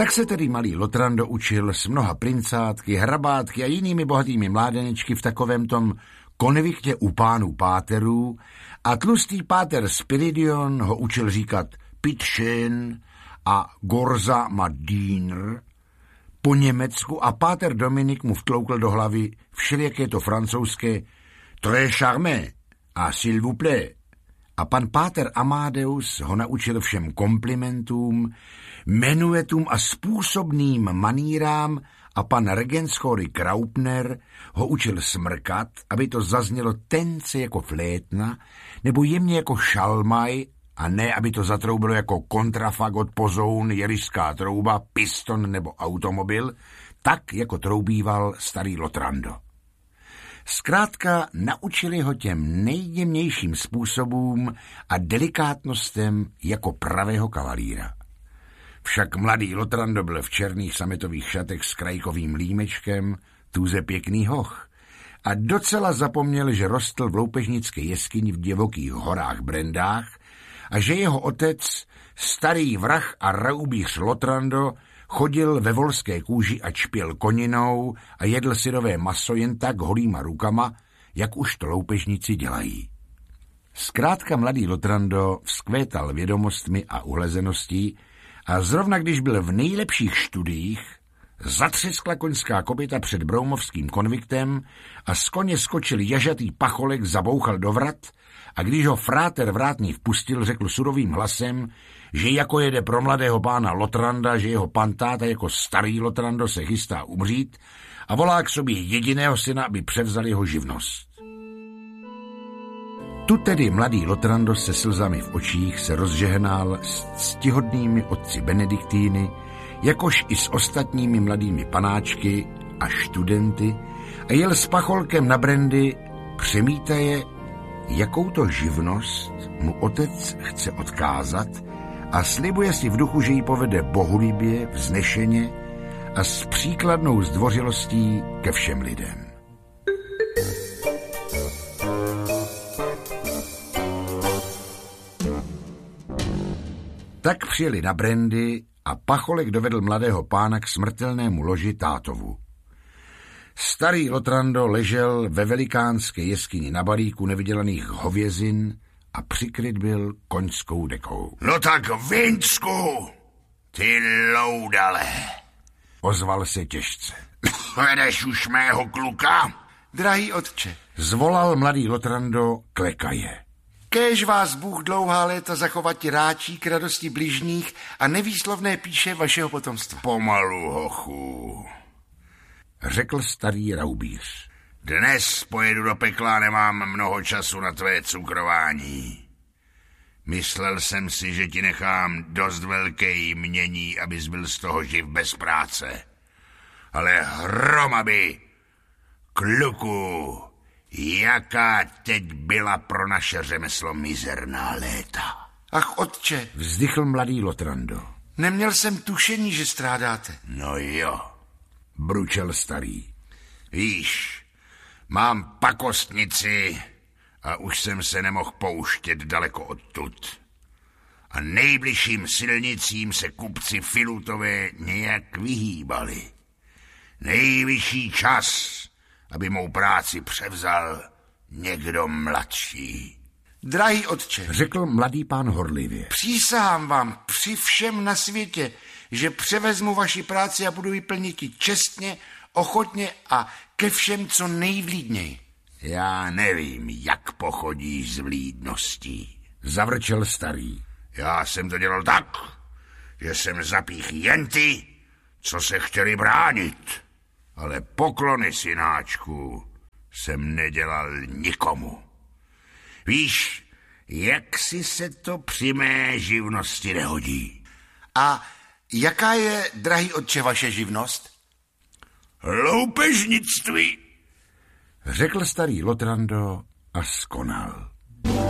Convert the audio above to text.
Tak se tedy malý Lotrando učil s mnoha princátky, hrabátky a jinými bohatými mládenečky v takovém tom konviktě u pánů páterů a tlustý páter Spiridion ho učil říkat Pitschön a Gorza Madiner po německu a páter Dominik mu vtloukl do hlavy všelijaké to francouzské très charmé a s'il vous plaît. A pan páter Amadeus ho naučil všem komplimentům, menuetům a způsobným manírám a pan Regenschory Kraupner ho učil smrkat, aby to zaznělo tence jako flétna nebo jemně jako šalmaj a ne, aby to zatroubilo jako kontrafagot, pozoun, jerišská trouba, piston nebo automobil, tak jako troubíval starý Lotrando. Zkrátka naučili ho těm nejjemnějším způsobům a delikátnostem jako pravého kavalíra. Však mladý Lotrando byl v černých sametových šatech s krajkovým límečkem, tuze pěkný hoch. A docela zapomněl, že rostl v loupežnické jeskyni v divokých horách Brendách a že jeho otec, starý vrah a raubíř Lotrando, chodil ve volské kůži a čpěl koninou a jedl syrové maso jen tak holýma rukama, jak už to loupežníci dělají. Zkrátka mladý Lotrando vzkvétal vědomostmi a uhlezeností a zrovna když byl v nejlepších studiích, zatřeskla koňská kopyta před broumovským konviktem a z koně skočil jažatý pacholek, zabouchal do vrat a když ho fráter vrátný vpustil, řekl surovým hlasem, že jako jede pro mladého pána Lotranda, že jeho pantáta jako starý Lotrando se chystá umřít a volá k sobě jediného syna, aby převzal jeho živnost. Tu tedy mladý Lotrando se slzami v očích se rozžehnal s ctihodnými otci Benediktíny, jakož i s ostatními mladými panáčky a študenty a jel s pacholkem na Brendy, přemítaje, jakou to živnost mu otec chce odkázat a slibuje si v duchu, že ji povede bohulibě, vznešeně a s příkladnou zdvořilostí ke všem lidem. Tak přijeli na Brendy a pacholek dovedl mladého pána k smrtelnému loži tátovu. Starý Lotrando ležel ve velikánské jeskyni na balíku nevydělaných hovězin a přikryt byl koňskou dekou. No tak Vinsku, ty loudale, ozval se těžce. Vedeš už mého kluka? Drahý otče, zvolal mladý Lotrando klekaje. kéž vás Bůh dlouhá léta zachovat ráčí k radosti bližních a nevýslovné píše vašeho potomstva. Pomalu, hochu, řekl starý raubíř. Dnes pojedu do pekla, nemám mnoho času na tvé cukrování. Myslel jsem si, že ti nechám dost velké jmění, abys byl z toho živ bez práce. Ale hromaby, kluku, jaká teď byla pro naše řemeslo mizerná léta. Ach, otče, vzdychl mladý Lotrando. Neměl jsem tušení, že strádáte. No jo, bručel starý. Víš, mám pakostnici a už jsem se nemohl pouštět daleko odtud. A nejbližším silnicím se kupci Filutové nějak vyhýbali. Nejvyšší čas, aby mou práci převzal někdo mladší. Drahý otče, řekl mladý pán horlivě. Přísahám vám při všem na světě, že převezmu vaši práci a budu ji plnit čestně, ochotně a ke všem co nejvlídněji. Já nevím, jak pochodíš s vlídností, zavrčel starý. Já jsem to dělal tak, že jsem zapích jen ty, co se chtěli bránit. Ale poklony, synáčku, jsem nedělal nikomu. Víš, jak si se to při mé živnosti nehodí. A jaká je, drahý otče, vaše živnost? Loupežnictví, řekl starý Lotrando a skonal.